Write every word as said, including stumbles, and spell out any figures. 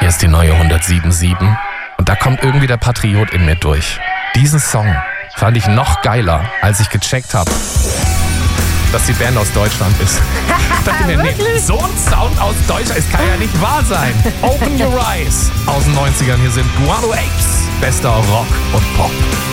ist die neue hundertsieben Komma sieben. Und da kommt irgendwie der Patriot in mir durch. Diesen Song fand ich noch geiler, als ich gecheckt habe, dass die Band aus Deutschland ist. Ich dachte mir, nee, so ein Sound aus Deutschland, es kann ja nicht wahr sein. Open Your Eyes aus den neunzigern. Hier sind Guano Apes, bester Rock und Pop.